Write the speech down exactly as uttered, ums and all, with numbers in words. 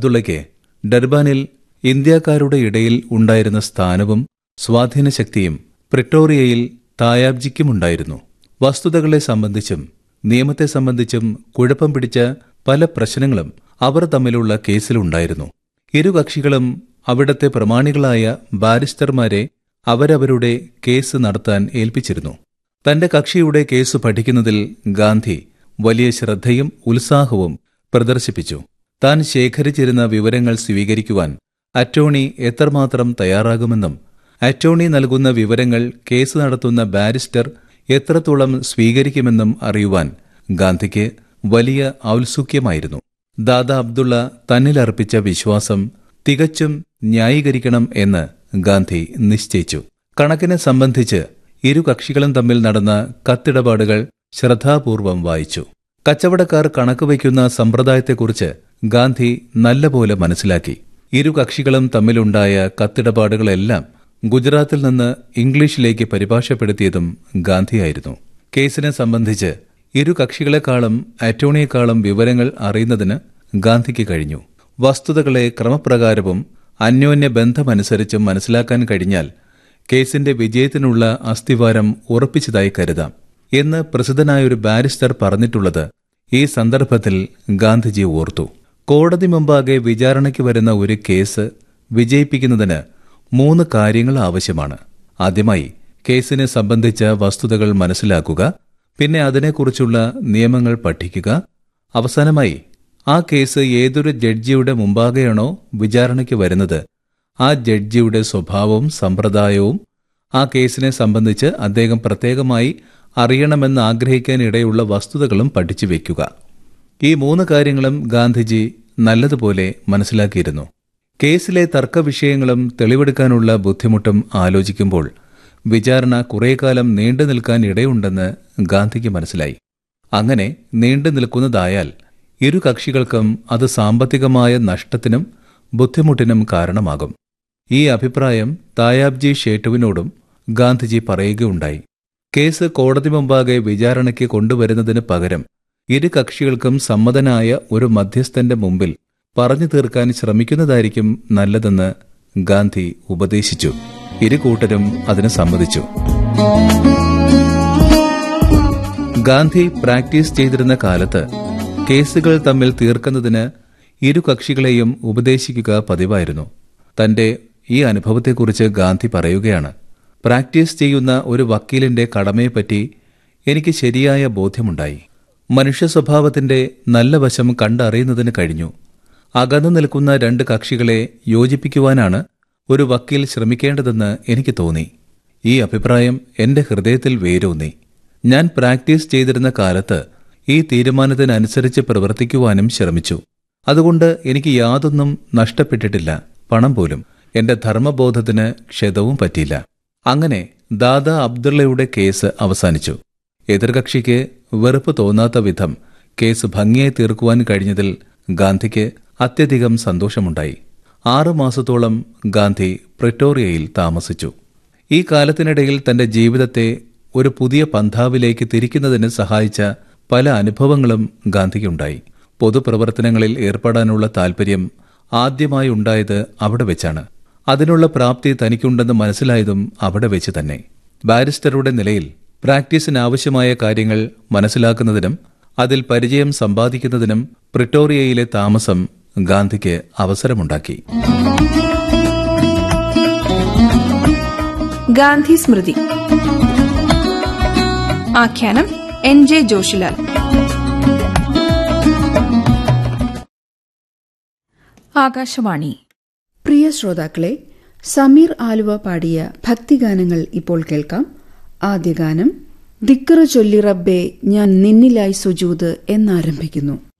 അബ്ദുള്ളയ്ക്ക് ഡർബാനിൽ ഇന്ത്യക്കാരുടെ ഇടയിൽ ഉണ്ടായിരുന്ന സ്ഥാനവും സ്വാധീനശക്തിയും പ്രിട്ടോറിയയിൽ തായാബ്ജിക്കുമുണ്ടായിരുന്നു. വസ്തുതകളെ സംബന്ധിച്ചും നിയമത്തെ സംബന്ധിച്ചും കുഴപ്പം പിടിച്ച പല പ്രശ്നങ്ങളും അവർ തമ്മിലുള്ള കേസിലുണ്ടായിരുന്നു. ഇരു കക്ഷികളും അവിടത്തെ പ്രമാണികളായ ബാരിസ്റ്റർമാരെ അവരവരുടെ കേസ് നടത്താൻ ഏൽപ്പിച്ചിരുന്നു. തന്റെ കക്ഷിയുടെ കേസ് പഠിക്കുന്നതിൽ ഗാന്ധി വലിയ ശ്രദ്ധയും ഉത്സാഹവും പ്രദർശിപ്പിച്ചു. താൻ ശേഖരിച്ചിരുന്ന വിവരങ്ങൾ സ്വീകരിക്കുവാൻ അറ്റോർണി എത്രമാത്രം തയ്യാറാകുമെന്നും അറ്റോർണി നൽകുന്ന വിവരങ്ങൾ കേസ് നടത്തുന്ന ബാരിസ്റ്റർ എത്രത്തോളം സ്വീകരിക്കുമെന്നും അറിയുവാൻ ഗാന്ധിക്ക് വലിയ ഔത്സുക്യമായിരുന്നു. ദാദാ അബ്ദുള്ള തന്നിലർപ്പിച്ച വിശ്വാസം തികച്ചും ന്യായീകരിക്കണം എന്ന് ഗാന്ധി നിശ്ചയിച്ചു. കണക്കിനെ സംബന്ധിച്ച് ഇരു കക്ഷികളും തമ്മിൽ നടന്ന കത്തിടപാടുകൾ ശ്രദ്ധാപൂർവം വായിച്ചു. കച്ചവടക്കാർ കണക്ക് വയ്ക്കുന്ന സമ്പ്രദായത്തെക്കുറിച്ച് ഗാന്ധി നല്ലപോലെ മനസ്സിലാക്കി. ഇരു കക്ഷികളും തമ്മിലുണ്ടായ കത്തിടപാടുകളെല്ലാം ഗുജറാത്തിൽ നിന്ന് ഇംഗ്ലീഷിലേക്ക് പരിഭാഷപ്പെടുത്തിയതും ഗാന്ധിയായിരുന്നു. കേസിനെ സംബന്ധിച്ച് ഇരു കക്ഷികളെക്കാളും അറ്റോർണിയെക്കാളും വിവരങ്ങൾ അറിയുന്നതിന് ഗാന്ധിക്ക് കഴിഞ്ഞു. വസ്തുതകളെ ക്രമപ്രകാരവും അന്യോന്യ ബന്ധമനുസരിച്ചും മനസ്സിലാക്കാൻ കഴിഞ്ഞാൽ കേസിന്റെ വിജയത്തിനുള്ള അസ്ഥിവാരം ഉറപ്പിച്ചതായി കരുതാം എന്ന് പ്രസിദ്ധനായൊരു ബാരിസ്റ്റർ പറഞ്ഞിട്ടുള്ളത് ഈ സന്ദർഭത്തിൽ ഗാന്ധിജി ഓർത്തു. കോടതി മുമ്പാകെ വിചാരണയ്ക്ക് വരുന്ന ഒരു കേസ് വിജയിപ്പിക്കുന്നതിന് മൂന്ന് കാര്യങ്ങൾ ആവശ്യമാണ്. ആദ്യമായി കേസിനെ സംബന്ധിച്ച വസ്തുതകൾ മനസ്സിലാക്കുക, പിന്നെ അതിനെക്കുറിച്ചുള്ള നിയമങ്ങൾ പഠിക്കുക, അവസാനമായി ആ കേസ് ഏതൊരു ജഡ്ജിയുടെ മുമ്പാകെയാണോ വിചാരണയ്ക്ക് വരുന്നത് ആ ജഡ്ജിയുടെ സ്വഭാവവും സമ്പ്രദായവും ആ കേസിനെ സംബന്ധിച്ച് അദ്ദേഹം പ്രത്യേകമായി അറിയണമെന്ന് ആഗ്രഹിക്കാനിടയുള്ള വസ്തുതകളും പഠിച്ചു വയ്ക്കുക. ഈ മൂന്ന് കാര്യങ്ങളും ഗാന്ധിജി നല്ലതുപോലെ മനസ്സിലാക്കിയിരുന്നു. കേസിലെ തർക്കവിഷയങ്ങളും തെളിവെടുക്കാനുള്ള ബുദ്ധിമുട്ടും ആലോചിക്കുമ്പോൾ വിചാരണ കുറേക്കാലം നീണ്ടു നിൽക്കാൻ ഇടയുണ്ടെന്ന് ഗാന്ധിക്ക് മനസ്സിലായി. അങ്ങനെ നീണ്ടു നിൽക്കുന്നതായാൽ ഇരു കക്ഷികൾക്കും അത് സാമ്പത്തികമായ നഷ്ടത്തിനും ബുദ്ധിമുട്ടിനും കാരണമാകും. ഈ അഭിപ്രായം തായാബ്ജി ഷേട്ടുവിനോടും ഗാന്ധിജി പറയുകയുണ്ടായി. കേസ് കോടതി മുമ്പാകെ വിചാരണയ്ക്ക് കൊണ്ടുവരുന്നതിന് പകരം ഇരു കക്ഷികൾക്കും സമ്മതനായ ഒരു മധ്യസ്ഥന്റെ മുമ്പിൽ പറഞ്ഞു തീർക്കാൻ ശ്രമിക്കുന്നതായിരിക്കും നല്ലതെന്ന് ഗാന്ധി ഉപദേശിച്ചു. ഇരു കൂട്ടരും അതിന് സമ്മതിച്ചു. ഗാന്ധി പ്രാക്ടീസ് ചെയ്തിരുന്ന കാലത്ത് കേസുകൾ തമ്മിൽ തീർക്കുന്നതിന് ഇരു കക്ഷികളെയും ഉപദേശിക്കുക പതിവായിരുന്നു. തന്റെ ഈ അനുഭവത്തെക്കുറിച്ച് ഗാന്ധി പറയുകയാണ്: പ്രാക്ടീസ് ചെയ്യുന്ന ഒരു വക്കീലിന്റെ കടമയെപ്പറ്റി എനിക്ക് ശരിയായ ബോധ്യമുണ്ടായി. മനുഷ്യ സ്വഭാവത്തിന്റെ നല്ല വശം കണ്ടറിയുന്നതിന് കഴിഞ്ഞു. അകന്നു നിൽക്കുന്ന രണ്ട് കക്ഷികളെ യോജിപ്പിക്കുവാനാണ് ഒരു വക്കീൽ ശ്രമിക്കേണ്ടതെന്ന് എനിക്ക് തോന്നി. ഈ അഭിപ്രായം എന്റെ ഹൃദയത്തിൽ വേരൂന്നി. ഞാൻ പ്രാക്ടീസ് ചെയ്തിരുന്ന കാലത്ത് ഈ തീരുമാനത്തിനനുസരിച്ച് പ്രവർത്തിക്കുവാനും ശ്രമിച്ചു. അതുകൊണ്ട് എനിക്ക് യാതൊന്നും നഷ്ടപ്പെട്ടിട്ടില്ല, പണം പോലും. എന്റെ ധർമ്മബോധത്തിന് ക്ഷതവും പറ്റിയില്ല. അങ്ങനെ ദാദാ അബ്ദുള്ളയുടെ കേസ് അവസാനിച്ചു. എതിർകക്ഷിക്ക് വെറുപ്പ് തോന്നാത്ത വിധം കേസ് ഭംഗിയായി തീർക്കുവാൻ കഴിഞ്ഞതിൽ ഗാന്ധിക്ക് അത്യധികം സന്തോഷമുണ്ടായി. ആറുമാസത്തോളം ഗാന്ധി പ്രിട്ടോറിയയിൽ താമസിച്ചു. ഈ കാലത്തിനിടയിൽ തന്റെ ജീവിതത്തെ ഒരു പുതിയ പന്ഥാവിലേക്ക് തിരിക്കുന്നതിന് സഹായിച്ച പല അനുഭവങ്ങളും ഗാന്ധിക്കുണ്ടായി. പൊതുപ്രവർത്തനങ്ങളിൽ ഏർപ്പെടാനുള്ള താൽപര്യം ആദ്യമായി ഉണ്ടായത് അവിടെ വെച്ചാണ്. അതിനുള്ള പ്രാപ്തി തനിക്കുണ്ടെന്ന് മനസ്സിലായതും അവിടെ വെച്ച് തന്നെ. ബാരിസ്റ്ററുടെ നിലയിൽ പ്രാക്ടീസിനാവശ്യമായ കാര്യങ്ങൾ മനസ്സിലാക്കുന്നതിനും അതിൽ പരിചയം സമ്പാദിക്കുന്നതിനും പ്രിട്ടോറിയയിലെ താമസം ഗാന്ധിക്ക് അവസരമുണ്ടാക്കി. ഗാന്ധി സ്മൃതി. ആഖ്യാനം എൻ ജെ ജോഷിലാൽ. ആകാശവാണി. പ്രിയ ശ്രോതാക്കളെ, സമീർ ആലുവ പാടിയ ഭക്തിഗാനങ്ങൾ ഇപ്പോൾ കേൾക്കാം. ആദ്യ ഗാനം ദിക്റ് ചൊല്ലി റബ്ബേ ഞാൻ നിന്നിലായി സുജൂദ് എന്നാരംഭിക്കുന്നു.